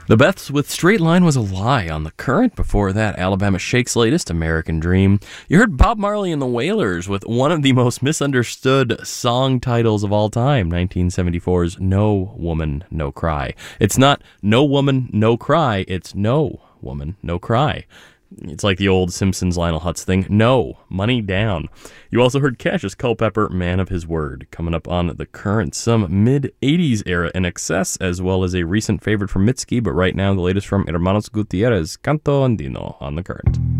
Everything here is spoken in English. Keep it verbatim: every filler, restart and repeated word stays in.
The Beths with Straight Line Was a Lie on The Current. Before that, Alabama Shake's latest, American Dream. You heard Bob Marley and the Wailers with one of the most misunderstood song titles of all time, nineteen seventy-four's No Woman, No Cry. It's not No Woman, No Cry, it's No Woman, No Cry. It's like the old Simpsons Lionel Hutz thing. No, money down. You also heard Cassius Culpepper, Man of His Word. Coming up on The Current, some mid-eighties era In Excess, as well as a recent favorite from Mitski, but right now the latest from Hermanos Gutierrez, Canto Andino, on The Current.